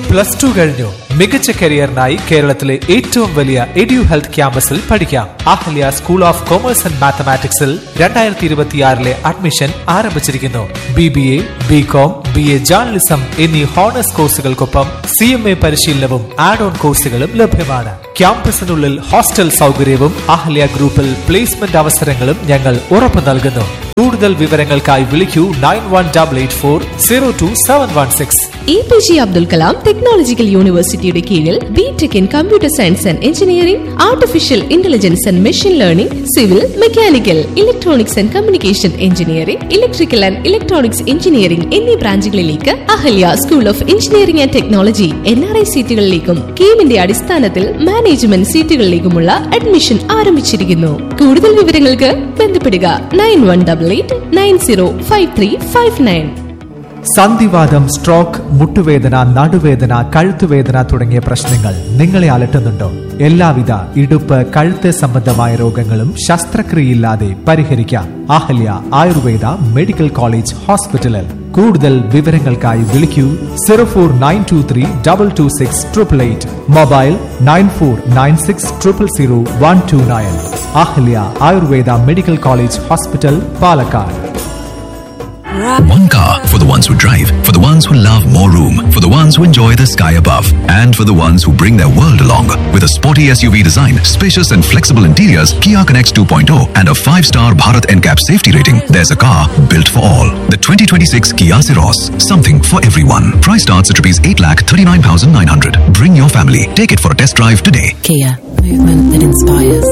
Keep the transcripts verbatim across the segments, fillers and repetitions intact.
Plus two കഴിഞ്ഞു മികച്ച കരിയറിനായി കേരളത്തിലെ ഏറ്റവും വലിയ എഡ്യു ഹെൽത്ത് ക്യാമ്പസിൽ പഠിക്കാം. Ahalya school of commerce and മാത്തമാറ്റിക്സിൽ രണ്ടായിരത്തി ഇരുപത്തിയാറിലെ അഡ്മിഷൻ ആരംഭിച്ചിരിക്കുന്നു. B B A, B com, B A journalism എന്നീ ഹോണേഴ്സ് കോഴ്സുകൾക്കൊപ്പം സി എം എ പരിശീലനവും ആഡ് ഓൺ കോഴ്സുകളും ലഭ്യമാണ്. ക്യാമ്പസിനുള്ളിൽ ഹോസ്റ്റൽ സൗകര്യവും അഹല്യ ഗ്രൂപ്പിൽ പ്ലേസ്മെന്റ് അവസരങ്ങളും ഞങ്ങൾ ഉറപ്പു നൽകുന്നു. കൂടുതൽ വിവരങ്ങൾക്കായി വിളിക്കൂ nine one double eight four zero to seven one six. A P J Abdul Kalam technological യൂണിവേഴ്സിറ്റിയുടെ കീഴിൽ B tech in computer science and engineering, artificial intelligence and machine learning, civil, mechanical, electronics and communication engineering, electrical and electronics engineering എന്നീ ബ്രാഞ്ചുകളിലേക്ക് Ahalya school of engineering and technology N R I സീറ്റുകളിലേക്കും കീമിന്റെ അടിസ്ഥാനത്തിൽ management സീറ്റുകളിലേക്കുമുള്ള admission ആരംഭിച്ചിരിക്കുന്നു. കൂടുതൽ വിവരങ്ങൾക്ക് ബന്ധപ്പെടുക nine one double eight nine zero five three five nine. സന്ധിവാതം, stroke, മുട്ടുവേദന, നടുവേദന, കഴുത്തുവേദന തുടങ്ങിയ പ്രശ്നങ്ങൾ നിങ്ങളെ അലട്ടുന്നുണ്ടോ? എല്ലാവിധ ഇടുപ്പ്, കഴുത്ത് സംബന്ധമായ രോഗങ്ങളും ശസ്ത്രക്രിയയില്ലാതെ പരിഹരിക്കാം. അഹല്യ ആയുർവേദ മെഡിക്കൽ കോളേജ് ഹോസ്പിറ്റലിൽ. കൂടുതൽ വിവരങ്ങൾക്കായി വിളിക്കൂ zero four nine to three double two six triple eight. Mobile nine four nine six triple zero one two nine. Ahalya Ayurveda medical college hospital, Palakkad. One car for the ones who drive, for the ones who love more room, for the ones who enjoy the sky above, and for the ones who bring their world along. With a sporty S U V design, spacious and flexible interiors, Kia Connects two point oh, and a five-star Bharat N C A P safety rating, there's a car built for all. The twenty twenty-six Kia Ceros, something for everyone. Price starts at rupees eight lakh thirty-nine thousand nine hundred. Bring your family. Take it for a test drive today. Kia, movement that inspires.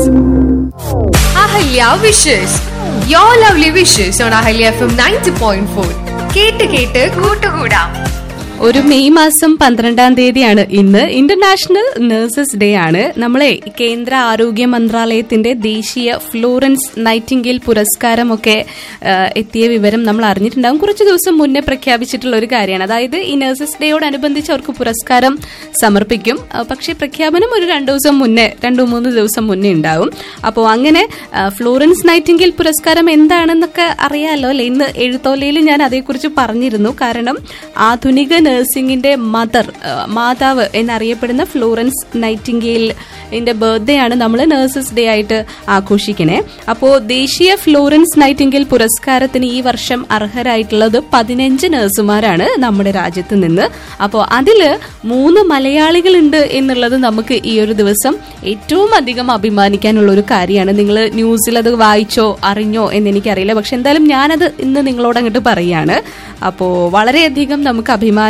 Ahalya wishes. Your lovely wishes on Ahalya F M ninety point four. കേട്ട് കേട്ട് കൂട്ടുകൂടാം. ഒരു May മാസം പന്ത്രണ്ടാം തീയതിയാണ് ഇന്ന്. International nurses day ആണ്. നമ്മളെ കേന്ദ്ര ആരോഗ്യ മന്ത്രാലയത്തിന്റെ ദേശീയ ഫ്ലോറൻസ് നൈറ്റിംഗേൽ പുരസ്കാരമൊക്കെ എത്തിയ വിവരം നമ്മൾ അറിഞ്ഞിട്ടുണ്ടാകും. കുറച്ച് ദിവസം മുന്നേ പ്രഖ്യാപിച്ചിട്ടുള്ള ഒരു കാര്യമാണ്. അതായത് ഈ നഴ്സസ് ഡേയോടനുബന്ധിച്ച് അവർക്ക് പുരസ്കാരം സമർപ്പിക്കും. പക്ഷേ പ്രഖ്യാപനം ഒരു രണ്ടു ദിവസം മുന്നേ രണ്ടു മൂന്ന് ദിവസം മുന്നേ ഉണ്ടാവും. അപ്പോൾ അങ്ങനെ ഫ്ലോറൻസ് നൈറ്റിംഗേൽ പുരസ്കാരം എന്താണെന്നൊക്കെ അറിയാലോ അല്ലെ. ഇന്ന് എഴുത്തോലയിൽ ഞാൻ അതേക്കുറിച്ച് പറഞ്ഞിരുന്നു. കാരണം ആധുനിക നഴ്സിംഗിന്റെ മദർ, മാതാവ് എന്നറിയപ്പെടുന്ന ഫ്ലോറൻസ് നൈറ്റിംഗേലിന്റെ ബർത്ത്ഡേ ആണ് നമ്മൾ നഴ്സസ് ഡേ ആയിട്ട് ആഘോഷിക്കണേ. അപ്പോൾ ദേശീയ ഫ്ലോറൻസ് നൈറ്റിംഗേൽ പുരസ്കാരത്തിന് ഈ വർഷം അർഹരായിട്ടുള്ളത് പതിനഞ്ച് നഴ്സുമാരാണ് നമ്മുടെ രാജ്യത്ത് നിന്ന്. അപ്പോൾ അതില് മൂന്ന് മലയാളികളുണ്ട് എന്നുള്ളത് നമുക്ക് ഈ ഒരു ദിവസം ഏറ്റവും അധികം അഭിമാനിക്കാനുള്ള ഒരു കാര്യമാണ്. നിങ്ങൾ ന്യൂസിൽ അത് വായിച്ചോ അറിഞ്ഞോ എന്നെനിക്കറിയില്ല. പക്ഷെ എന്തായാലും ഞാനത് ഇന്ന് നിങ്ങളോട് അങ്ങോട്ട് പറയാണ്. അപ്പോൾ വളരെയധികം നമുക്ക് അഭിമാനമാണ്.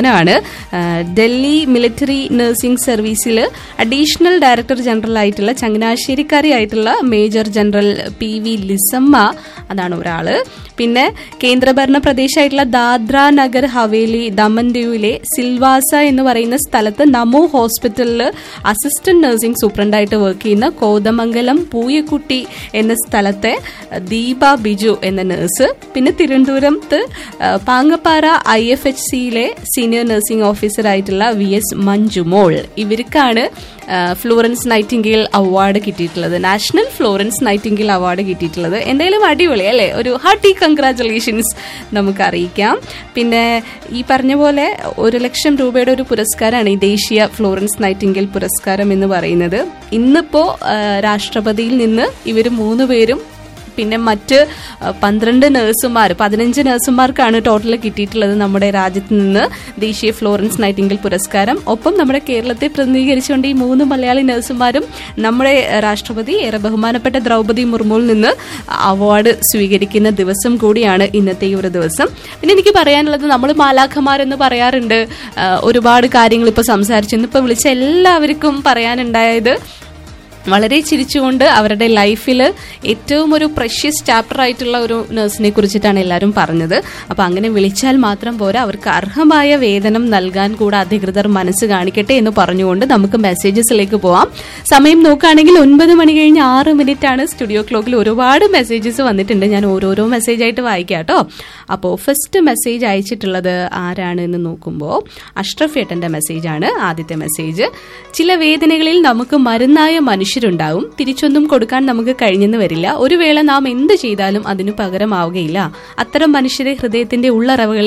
ഡൽഹി മിലിറ്ററി നഴ്സിംഗ് സർവീസിൽ അഡീഷണൽ ഡയറക്ടർ ജനറൽ ആയിട്ടുള്ള ചങ്ങനാശ്ശേരിക്കാരി ആയിട്ടുള്ള major general P V Lissamma, അതാണ് ഒരാള്. പിന്നെ കേന്ദ്രഭരണ പ്രദേശമായിട്ടുള്ള ദാദ്ര നഗർ ഹവേലി ദമൻ ദ്യൂവിലെ സിൽവാസ എന്ന് പറയുന്ന സ്ഥലത്ത് നമോ ഹോസ്പിറ്റലിൽ അസിസ്റ്റന്റ് നഴ്സിംഗ് സൂപ്രണ്ടായിട്ട് വർക്ക് ചെയ്യുന്ന കോതമംഗലം പൂയക്കുട്ടി എന്ന സ്ഥലത്തെ ദീപ ബിജു എന്ന നഴ്സ്. പിന്നെ തിരുവനന്തപുരത്ത് പാങ്ങപ്പാറ ഐ എഫ് എച്ച് സിയിലെ സീനിയർ നഴ്സിംഗ് ഓഫീസർ ആയിട്ടുള്ള V S Manjumol. ഇവർക്കാണ് Florence Nightingale award കിട്ടിയിട്ടുള്ളത്. നാഷണൽ ഫ്ലോറൻസ് നൈറ്റിംഗേൽ അവാർഡ് കിട്ടിയിട്ടുള്ളത്. എന്തായാലും അടിപൊളി അല്ലേ. ഒരു ഹാർട്ടി കൺഗ്രാറ്റുലേഷൻസ് നമുക്ക് അറിയിക്കാം. പിന്നെ ഈ പറഞ്ഞ പോലെ ഒരു ലക്ഷം രൂപയുടെ ഒരു പുരസ്കാരമാണ് ഈ ദേശീയ ഫ്ലോറൻസ് നൈറ്റിംഗേൽ പുരസ്കാരം എന്ന് പറയുന്നത്. ഇന്നിപ്പോ രാഷ്ട്രപതിയിൽ നിന്ന് ഇവർ മൂന്ന് പേരും പിന്നെ മറ്റ് പന്ത്രണ്ട് നഴ്സുമാർ പതിനഞ്ച് നഴ്സുമാർക്കാണ് ടോട്ടൽ കിട്ടിയിട്ടുള്ളത് നമ്മുടെ രാജ്യത്ത് നിന്ന് ദേശീയ ഫ്ലോറൻസ് നൈറ്റിംഗേൽ പുരസ്കാരം. ഒപ്പം നമ്മുടെ കേരളത്തെ പ്രതിനിധീകരിച്ചുകൊണ്ട് ഈ മൂന്ന് മലയാളി നഴ്സുമാരും നമ്മുടെ രാഷ്ട്രപതി ഏറെ ബഹുമാനപ്പെട്ട ദ്രൗപദി മുർമുവിൽ നിന്ന് അവാർഡ് സ്വീകരിക്കുന്ന ദിവസം കൂടിയാണ് ഇന്നത്തെ ഈ ഒരു ദിവസം. പിന്നെ എനിക്ക് പറയാനുള്ളത്, നമ്മൾ മാലാഖമാരെന്ന് പറയാറുണ്ട്. ഒരുപാട് കാര്യങ്ങൾ ഇപ്പോൾ സംസാരിച്ചു. ഇന്നിപ്പോൾ വിളിച്ച എല്ലാവർക്കും പറയാനുണ്ടായത് വളരെ ചിരിച്ചുകൊണ്ട് അവരുടെ ലൈഫിൽ ഏറ്റവും ഒരു പ്രഷ്യസ് ചാപ്റ്റർ ആയിട്ടുള്ള ഒരു നഴ്സിനെ കുറിച്ചിട്ടാണ് എല്ലാവരും പറഞ്ഞത്. അപ്പോൾ അങ്ങനെ വിളിച്ചാൽ മാത്രം പോരാ, അവർക്ക് അർഹമായ വേതനം നൽകാൻ കൂടെ അധികൃതർ മനസ്സ് കാണിക്കട്ടെ എന്ന് പറഞ്ഞുകൊണ്ട് നമുക്ക് മെസ്സേജസിലേക്ക് പോവാം. സമയം നോക്കുകയാണെങ്കിൽ ഒൻപത് മണി കഴിഞ്ഞ് ആറ് മിനിറ്റ് ആണ്. സ്റ്റുഡിയോ ക്ലോക്കിൽ ഒരുപാട് മെസ്സേജസ് വന്നിട്ടുണ്ട്. ഞാൻ ഓരോരോ മെസ്സേജ് ആയിട്ട് വായിക്കാം കേട്ടോ. അപ്പോൾ ഫസ്റ്റ് മെസ്സേജ് അയച്ചിട്ടുള്ളത് ആരാണ് എന്ന് നോക്കുമ്പോൾ അഷ്റഫ് ഏട്ടന്റെ മെസ്സേജാണ് ആദ്യത്തെ മെസ്സേജ്. ചില വേദനകളിൽ നമുക്ക് മരുന്നായ മനുഷ്യ ഉണ്ടാവും, തിരിച്ചൊന്നും കൊടുക്കാൻ നമുക്ക് കഴിഞ്ഞെന്ന് വരില്ല. ഒരു വേള നാം എന്ത് ചെയ്താലും അതിനു പകരമാവുകയില്ല. അത്തരം മനുഷ്യരെ ഹൃദയത്തിന്റെ ഉള്ളറവുകളിൽ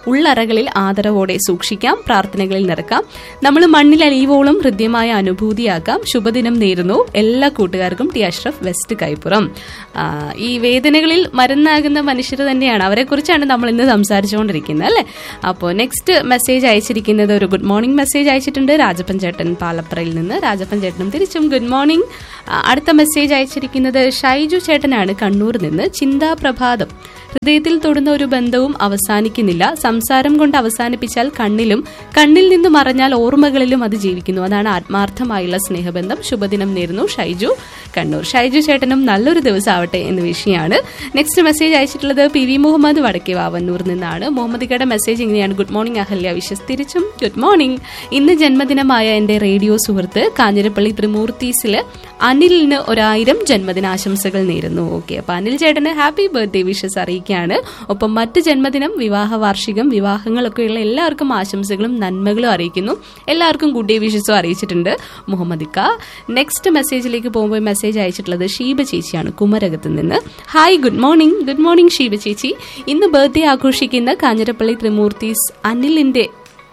ഉള്ളറകളിൽ ആദരവോടെ സൂക്ഷിക്കാം, പ്രാർത്ഥനകളിൽ നിറക്കാം. നമ്മൾ മണ്ണിൽ അലിയുവോളം ഹൃദ്യമായ അനുഭൂതിയാക്കാം. ശുഭദിനം നേരുന്നു എല്ലാ കൂട്ടുകാർക്കും. T Ashraf, west Kaippuram. ഈ വേദനകളിൽ മരുന്നാകുന്ന മനുഷ്യർ തന്നെയാണ്, അവരെ കുറിച്ചാണ് നമ്മൾ ഇന്ന് സംസാരിച്ചുകൊണ്ടിരിക്കുന്നത് അല്ലെ. അപ്പോൾ നെക്സ്റ്റ് മെസ്സേജ് അയച്ചിരിക്കുന്നത് ഒരു ഗുഡ് മോർണിംഗ് മെസ്സേജ് അയച്ചിട്ടുണ്ട് രാജപ്പൻ ചേട്ടൻ പാലപ്പറയിൽ നിന്ന്. രാജപ്പൻ ചേട്ടനും തിരിച്ചും ഗുഡ് മോർണിംഗ്. അടുത്ത മെസ്സേജ് അയച്ചിരിക്കുന്നത് ഷൈജു ചേട്ടനാണ് കണ്ണൂർ നിന്ന്. ചിന്താ പ്രഭാതം. ഹൃദയത്തിൽ തൊടുന്ന ഒരു ബന്ധവും അവസാനിക്കുന്നില്ല. സംസാരം കൊണ്ട് അവസാനിപ്പിച്ചാൽ കണ്ണിലും, കണ്ണിൽ നിന്ന് മറഞ്ഞാൽ ഓർമ്മകളിലും അത് ജീവിക്കുന്നു. അതാണ് ആത്മാർത്ഥമായുള്ള സ്നേഹബന്ധം. ശുഭദിനം നേരുന്നു ഷൈജു, കണ്ണൂർ. ഷൈജു ചേട്ടനും നല്ലൊരു ദിവസം ആവട്ടെ എന്ന വിഷയമാണ്. Next message അയച്ചിട്ടുള്ളത് P V Muhammad വടക്കേ വാവന്നൂർ നിന്നാണ്. മുഹമ്മദിക്കയുടെ മെസ്സേജ് ഇങ്ങനെയാണ്: ഗുഡ് മോർണിംഗ് അഹല്യ വിഷസ്. തിരിച്ചും ഗുഡ് മോർണിംഗ്. ഇന്ന് ജന്മദിനമായ എന്റെ റേഡിയോ സുഹൃത്ത് കാഞ്ഞിരപ്പള്ളി ത്രിമൂർത്തീസില് അനിലിന് ഒരായിരം ജന്മദിനാശംസകൾ നേരുന്നു. ഓക്കെ, അപ്പൊ അനിൽ ചേട്ടന് ഹാപ്പി ബർത്ത്ഡേ വിഷസ് അറിയിക്കുകയാണ്. ഒപ്പം മറ്റ് ജന്മദിനം, വിവാഹ വാർഷികം, വിവാഹങ്ങളൊക്കെയുള്ള എല്ലാവർക്കും ആശംസകളും നന്മകളും അറിയിക്കുന്നു. എല്ലാവർക്കും ഗുഡ് ഡേ വിഷസും അറിയിച്ചിട്ടുണ്ട് മുഹമ്മദിക്ക. നെക്സ്റ്റ് മെസ്സേജിലേക്ക് പോകുമ്പോൾ മെസ്സേജ് അയച്ചിട്ടുള്ളത് ഷീബ ചേച്ചിയാണ് കുമരകത്ത് നിന്ന്. Hi, good morning. Good morning Sheeba ചേച്ചി. ഇന്ന് ബർത്ത്ഡേ ആഘോഷിക്കുന്ന കാഞ്ഞിരപ്പള്ളി ത്രിമൂർത്തീസ് അനിലിന്റെ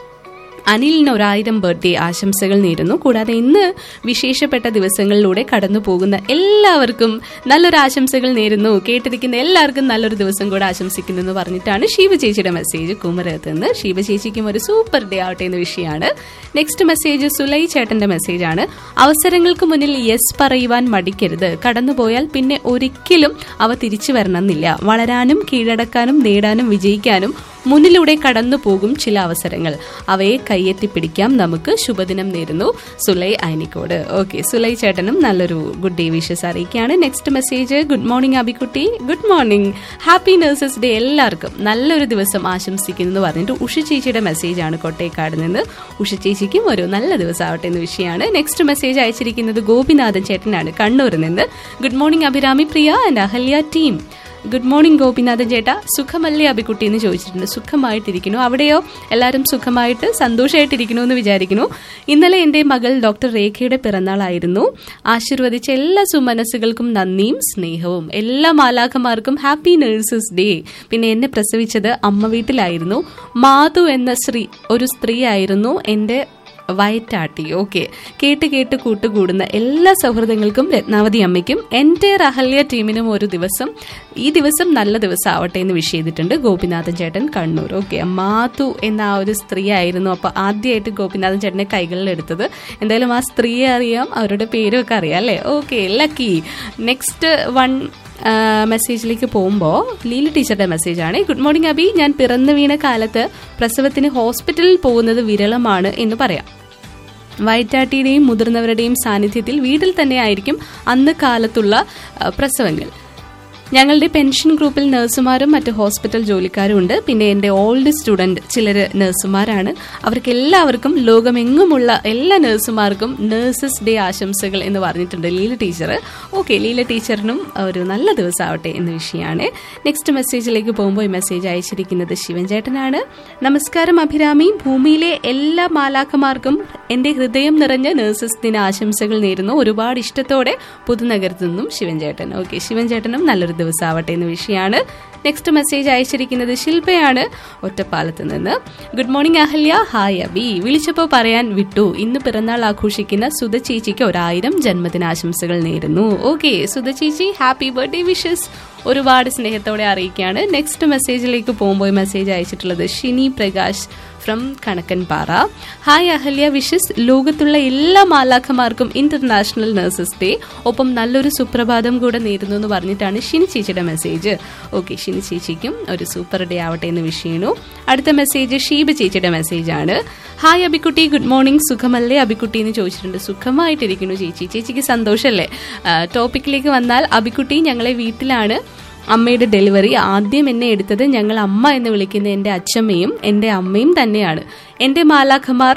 അനിലിന് ഒരായിരം ബർത്ത്ഡേ ആശംസകൾ നേരുന്നു. കൂടാതെ ഇന്ന് വിശേഷപ്പെട്ട ദിവസങ്ങളിലൂടെ കടന്നു പോകുന്ന എല്ലാവർക്കും നല്ലൊരു ആശംസകൾ നേരുന്നു. കേട്ടിരിക്കുന്ന എല്ലാവർക്കും നല്ലൊരു ദിവസം കൂടെ ആശംസിക്കുന്നു എന്ന് പറഞ്ഞിട്ടാണ് ഷീബ ചേച്ചിയുടെ മെസ്സേജ് കുമരകത്ത് നിന്ന്. ഷീബ ചേച്ചിക്കും ഒരു സൂപ്പർ ഡേ ആവട്ടെ എന്ന വിഷയമാണ്. നെക്സ്റ്റ് മെസ്സേജ് സുലൈ ചേട്ടന്റെ മെസ്സേജാണ്. അവസരങ്ങൾക്ക് മുന്നിൽ യെസ് പറയുവാൻ മടിക്കരുത്. കടന്നുപോയാൽ പിന്നെ ഒരിക്കലും അവ തിരിച്ചു വരണമെന്നില്ല. വളരാനും കീഴടക്കാനും നേടാനും വിജയിക്കാനും മുന്നിലൂടെ കടന്നു പോകും ചില അവസരങ്ങൾ. അവയെ കയ്യെത്തിപ്പിടിക്കാം നമുക്ക്. ശുഭദിനം നേരുന്നു സുലൈ അയനിക്കോട്. ഓക്കെ, സുലൈ ചേട്ടനും നല്ലൊരു ഗുഡ് ഡേ വിഷസ് അറിയിക്കുകയാണ്. Next message: good morning അബിക്കുട്ടി. Good morning, happy nurses day. എല്ലാവർക്കും നല്ലൊരു ദിവസം ആശംസിക്കുന്നു എന്ന് പറഞ്ഞിട്ട് ഉഷ ചേച്ചിയുടെ മെസ്സേജാണ് കോട്ടേക്കാട് നിന്ന്. ഉഷ ചേച്ചിക്കും ഒരു നല്ല ദിവസം ആവട്ടെ എന്ന വിഷയമാണ്. നെക്സ്റ്റ് മെസ്സേജ് അയച്ചിരിക്കുന്നത് ഗോപിനാഥൻ ചേട്ടനാണ് കണ്ണൂരിൽ നിന്ന്. Good morning Abhirami Priya and Ahalya team. Good morning Gopinathan ചേട്ടാ. സുഖമല്ലേ അബിക്കുട്ടി എന്ന് ചോദിച്ചിട്ടുണ്ട്. സുഖമായിട്ടിരിക്കുന്നു. അവിടെയോ? എല്ലാവരും സുഖമായിട്ട് സന്തോഷമായിട്ടിരിക്കുന്നു എന്ന് വിചാരിക്കുന്നു. ഇന്നലെ എൻ്റെ മകൾ ഡോക്ടർ രേഖയുടെ പിറന്നാളായിരുന്നു. ആശീർവദിച്ച എല്ലാ സുമനസ്സുകൾക്കും നന്ദിയും സ്നേഹവും. എല്ലാ മാലാഖമാർക്കും ഹാപ്പി നഴ്സസ് ഡേ. പിന്നെ എന്നെ പ്രസവിച്ചത് അമ്മ വീട്ടിലായിരുന്നു. മാധു എന്ന സ്ത്രീ ഒരു സ്ത്രീ ആയിരുന്നു എൻ്റെ വയറ്റാട്ടി. ഓക്കെ, കേട്ട് കേട്ട് കൂട്ടുകൂടുന്ന എല്ലാ സൗഹൃദങ്ങൾക്കും രത്നാവതി അമ്മയ്ക്കും എൻ്റെ അഹല്യ ടീമിനും ഒരു ദിവസം ഈ ദിവസം നല്ല ദിവസം ആവട്ടെ എന്ന് വിഷ് ചെയ്തിട്ടുണ്ട് ഗോപിനാഥൻ ചേട്ടൻ കണ്ണൂർ. ഓക്കെ, മാധു എന്ന ആ ഒരു സ്ത്രീ ആയിരുന്നു അപ്പൊ ആദ്യമായിട്ട് ഗോപിനാഥൻ ചേട്ടനെ കൈകളിൽ എടുത്തത്. എന്തായാലും ആ സ്ത്രീയെ അറിയാം, അവരുടെ പേരൊക്കെ അറിയാം അല്ലേ. Okay, lucky. നെക്സ്റ്റ് വൺ മെസ്സേജിലേക്ക് പോകുമ്പോൾ ലീല ടീച്ചറുടെ മെസ്സേജാണ്. Good morning Abi. ഞാൻ പിറന്നു വീണ കാലത്ത് പ്രസവത്തിന് ഹോസ്പിറ്റലിൽ പോകുന്നത് വിരളമാണ് എന്ന് പറയാം. വയറ്റാട്ടിയുടെയും മുതിർന്നവരുടെയും സാന്നിധ്യത്തിൽ വീട്ടിൽ തന്നെ ആയിരിക്കും അന്ന് കാലത്തുള്ള പ്രസവങ്ങൾ. ഞങ്ങളുടെ പെൻഷൻ ഗ്രൂപ്പിൽ നഴ്സുമാരും മറ്റ് ഹോസ്പിറ്റൽ ജോലിക്കാരും ഉണ്ട്. പിന്നെ എൻ്റെ ഓൾഡ് സ്റ്റുഡൻറ് ചിലർ നഴ്സുമാരാണ്. അവർക്ക് എല്ലാവർക്കും ലോകമെങ്ങുമുള്ള എല്ലാ നഴ്സുമാർക്കും നഴ്സസ് ഡേ ആശംസകൾ എന്ന് പറഞ്ഞിട്ടുണ്ട് ലീല ടീച്ചർ. ഓക്കെ, ലീല ടീച്ചറിനും ഒരു നല്ല ദിവസം ആവട്ടെ എന്ന വിഷയമാണ്. നെക്സ്റ്റ് മെസ്സേജിലേക്ക് പോകുമ്പോൾ ഈ മെസ്സേജ് അയച്ചിരിക്കുന്നത് ശിവൻ ചേട്ടനാണ്. നമസ്കാരം അഭിരാമി. ഭൂമിയിലെ എല്ലാ മാലാഖമാർക്കും എൻ്റെ ഹൃദയം നിറഞ്ഞ നഴ്സസ് ദിന ആശംസകൾ നേരുന്നു. ഒരുപാട് ഇഷ്ടത്തോടെ പുതുനഗരത്തു നിന്നും ശിവൻ ചേട്ടൻ. ഓക്കെ, ശിവൻ ചേട്ടനും നല്ലൊരു ദിവസം ആവട്ടെ എന്ന വിഷയമാണ്. നെക്സ്റ്റ് മെസ്സേജ് അയച്ചിരിക്കുന്നത് ശില്പയാണ് ഒറ്റപ്പാലത്ത് നിന്ന്. Good morning Ahalya. Hi Abi. വിളിച്ചപ്പോൾ പറയാൻ വിട്ടു. ഇന്ന് പിറന്നാൾ ആഘോഷിക്കുന്ന സുധ ചേച്ചിക്ക് ഒരായിരം ജന്മദിനാശംസകൾ നേരുന്നു. ഓക്കെ, സുധ ചേച്ചി ഹാപ്പി ബർത്ത്ഡേ വിഷസ് ഒരുപാട് സ്നേഹത്തോടെ അറിയിക്കുകയാണ്. നെക്സ്റ്റ് മെസ്സേജിലേക്ക് പോകുമ്പോൾ message അയച്ചിട്ടുള്ളത് Shini Prakash from കണക്കൻപാറ. Hi Ahalya wishes. ലോകത്തുള്ള എല്ലാ മാലാഖമാർക്കും ഇന്റർനാഷണൽ നഴ്സസ് ഡേ. ഒപ്പം നല്ലൊരു സുപ്രഭാതം കൂടെ നേരുന്നു എന്ന് പറഞ്ഞിട്ടാണ് ഷിനി ചേച്ചിയുടെ മെസ്സേജ്. ഓക്കെ, ഷിനി ചേച്ചിക്കും ഒരു സൂപ്പർ ഡേ ആവട്ടെ എന്ന് വിഷയണു. അടുത്ത മെസ്സേജ് ഷീബ ചേച്ചിയുടെ മെസ്സേജാണ്. ഹായ് അബിക്കുട്ടി. Good morning. സുഖമല്ലേ അബിക്കുട്ടി എന്ന് ചോദിച്ചിട്ടുണ്ട്. സുഖമായിട്ടിരിക്കുന്നു ചേച്ചി. ചേച്ചിക്ക് സന്തോഷമല്ലേ? ടോപ്പിക്കിലേക്ക് വന്നാൽ അബിക്കുട്ടി, ഞങ്ങളെ വീട്ടിലാണ് അമ്മയുടെ ഡെലിവറി. ആദ്യം എന്നെ എടുത്തത് ഞങ്ങൾ അമ്മ എന്ന് വിളിക്കുന്ന എൻ്റെ അച്ഛമ്മയും എൻ്റെ അമ്മയും തന്നെയാണ്. എൻ്റെ മാലാഖമാർ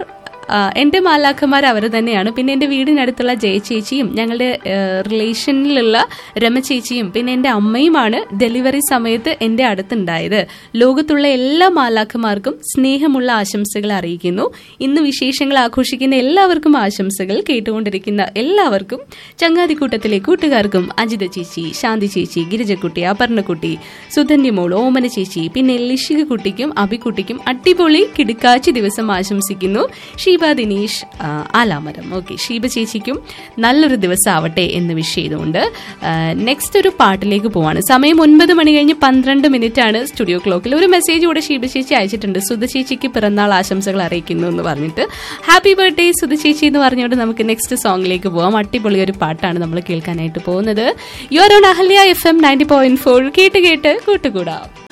എന്റെ മാലാഖമാർ അവർ തന്നെയാണ്. പിന്നെ എന്റെ വീടിനടുത്തുള്ള ജയ ചേച്ചിയും ഞങ്ങളുടെ റിലേഷനിലുള്ള രമ ചേച്ചിയും പിന്നെ എന്റെ അമ്മയുമാണ് ഡെലിവറി സമയത്ത് എന്റെ അടുത്തുണ്ടായത്. ലോകത്തുള്ള എല്ലാ മാലാഖമാർക്കും സ്നേഹമുള്ള ആശംസകൾ അറിയിക്കുന്നു. ഇന്ന് വിശേഷങ്ങൾ ആഘോഷിക്കുന്ന എല്ലാവർക്കും ആശംസകൾ. കേട്ടുകൊണ്ടിരിക്കുന്ന എല്ലാവർക്കും, ചങ്ങാതിക്കൂട്ടത്തിലെ കൂട്ടുകാർക്കും, അജിത ചേച്ചി, ശാന്തി ചേച്ചി, ഗിരിജക്കുട്ടി, അപർണക്കുട്ടി, സുധന്യമോൾ, ഓമന ചേച്ചി, പിന്നെ ലിഷിക കുട്ടിക്കും അഭിക്കുട്ടിക്കും അടിപൊളി കിടുക്കാച്ചി ദിവസം ആശംസിക്കുന്നു. ഷീബ ദിനേശ് ആലാമരം. ഓക്കെ, ഷീബ ചേച്ചിക്കും നല്ലൊരു ദിവസം ആവട്ടെ എന്ന് വിഷ് ചെയ്തുകൊണ്ട് നെക്സ്റ്റ് ഒരു പാട്ടിലേക്ക് പോവാണ്. സമയം ഒൻപത് മണി കഴിഞ്ഞ് പന്ത്രണ്ട് മിനിറ്റ് ആണ് സ്റ്റുഡിയോ ക്ലോക്കിൽ. ഒരു മെസ്സേജ് കൂടെ ഷീബ ചേച്ചി അയച്ചിട്ടുണ്ട്. സുധ ചേച്ചിക്ക് പിറന്നാൾ ആശംസകൾ അറിയിക്കുന്നു എന്ന് പറഞ്ഞിട്ട്. ഹാപ്പി ബർത്ത്ഡേ സുധ ചേച്ചി എന്ന് പറഞ്ഞുകൊണ്ട് നമുക്ക് നെക്സ്റ്റ് സോങ്ങിലേക്ക് പോവാം. അടിപൊളി ഒരു പാട്ടാണ് നമ്മൾ കേൾക്കാനായിട്ട് പോകുന്നത്. You are on Ahalya F M ninety point four. കേട്ട് കേട്ട് കൂട്ടുകൂടാം.